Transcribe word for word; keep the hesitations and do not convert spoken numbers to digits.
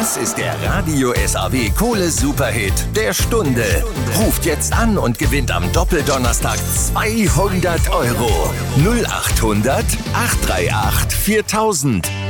Das ist der Radio S A W Kohle Superhit der Stunde. Ruft jetzt an und gewinnt am Doppeldonnerstag zweihundert Euro. null acht hundert, acht drei acht, viertausend.